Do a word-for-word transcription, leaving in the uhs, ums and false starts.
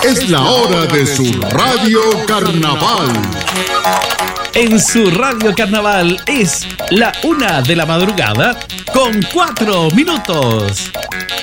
Es la hora de su Radio Carnaval. En su Radio Carnaval es la una de la madrugada con cuatro minutos.